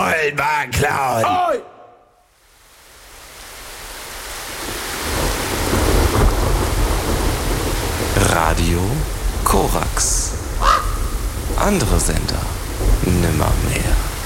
wollen wir klauen. Oi! Radio Korax. Andere Sender nimmermehr.